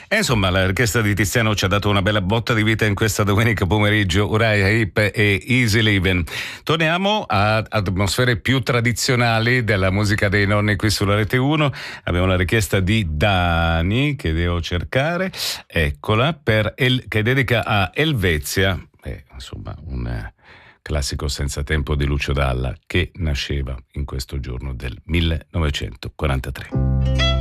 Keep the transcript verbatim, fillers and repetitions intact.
E insomma, la richiesta di Tiziano ci ha dato una bella botta di vita in questa domenica pomeriggio. Uriah Heep e Easy Living. Torniamo a atmosfere più tradizionali della musica dei nonni qui sulla Rete uno. Abbiamo la richiesta di Dani, che devo cercare, eccola, per El, che dedica a Elvezia. Eh, insomma, un eh, classico senza tempo di Lucio Dalla, che nasceva in questo giorno del millenovecentoquarantatré.